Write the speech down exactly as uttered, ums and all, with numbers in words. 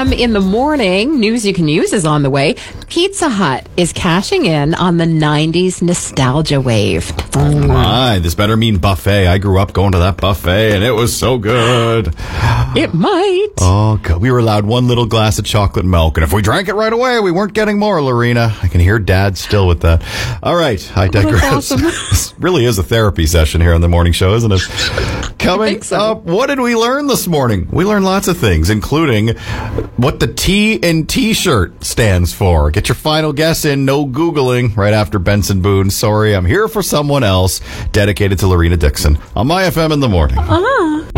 a.m. in the morning. News you can use is on the way. Pizza Hut is cashing in on the nineties nostalgia wave. Oh my, this better mean buffet. I grew up going to that buffet, and it was so good. It might. Oh, God. We were allowed one little glass of chocolate milk, and if we drank it right away, we weren't getting more, Lorena. I can hear Dad still with that. All right, I digress. Oh, that's awesome. This really is a therapy session here on the morning show, isn't it? Coming so. up, what did we learn this morning? We learned lots of things, including what the T in T-shirt stands for. Get your final guess in, no Googling, right after Benson Boone. Sorry, I'm here for someone else, dedicated to Lorena Dixon on My F M in the morning. Ah.